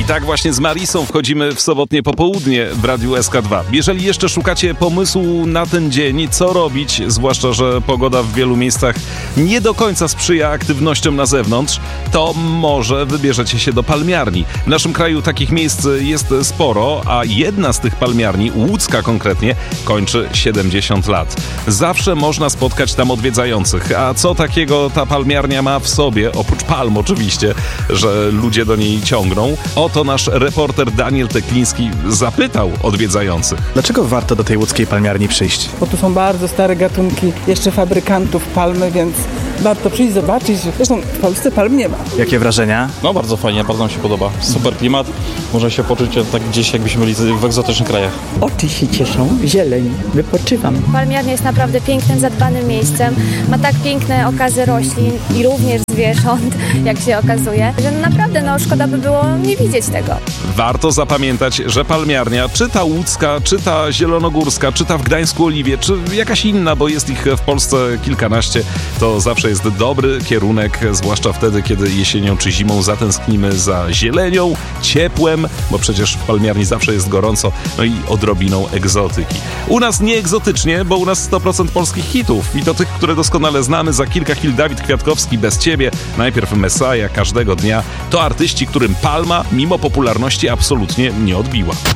tak właśnie z Marisą wchodzimy w sobotnie popołudnie w Radiu SK2. Jeżeli jeszcze szukacie pomysłu na ten dzień, co robić, zwłaszcza że pogoda w wielu miejscach nie do końca sprzyja aktywnościom na zewnątrz, to może wybierzecie się do palmiarni. W naszym kraju takich miejsc jest sporo, a jedna z tych palmiarni, łódzka konkretnie, kończy 70 lat. Zawsze można spotkać tam odwiedzających. A co takiego ta palmiarnia ma w sobie, oprócz palm oczywiście, że ludzie do niej ciągną? Oto nasz reporter Daniel Tekliński zapytał odwiedzających. Dlaczego warto do tej łódzkiej palmiarni przyjść? Bo tu są bardzo stare gatunki jeszcze fabrykantów palmy, więc warto przyjść, zobaczyć. Zresztą w Polsce palm nie ma. Jakie wrażenia? No bardzo fajnie, bardzo nam się podoba. Super klimat, można się poczuć tak gdzieś jakbyśmy byli w egzotycznych krajach. Oczy się cieszą, zieleń, wypoczywam. Palmiarnia jest naprawdę pięknym, zadbanym miejscem. Ma tak piękne okazy roślin i również zwierząt, jak się okazuje, że naprawdę szkoda by było nie widzieć tego. Warto zapamiętać, że palmiarnia, czy ta łódzka, czy ta zielonogórska, czy ta w Gdańsku Oliwie, czy jakaś inna, bo jest ich w Polsce kilkanaście, to zawsze jest dobry kierunek, zwłaszcza wtedy, kiedy jesienią czy zimą zatęsknimy za zielenią, ciepłem, bo przecież w palmiarni zawsze jest gorąco, no i odrobiną egzotyki. U nas nie egzotycznie, bo u nas 100% polskich hitów i to tych, które doskonale znamy. Za kilka chwil Dawid Kwiatkowski, Bez Ciebie, najpierw Messiah, Każdego dnia. To artyści, którym palma, mimo popularności, absolutnie nie odbiła.